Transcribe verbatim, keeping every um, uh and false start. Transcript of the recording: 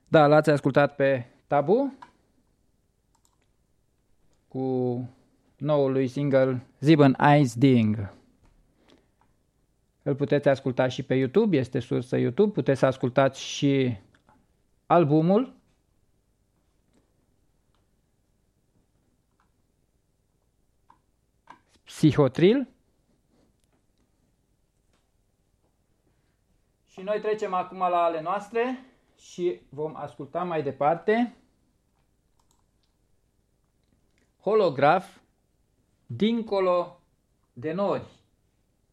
Da, l-ați ascultat pe Tabu cu noul lui single Sieben Eins Ding. Îl puteți asculta și pe YouTube, este sursă YouTube, puteți să ascultați și albumul. Psihotril. Și noi trecem acum la ale noastre și vom asculta mai departe Holograf, Dincolo de nori.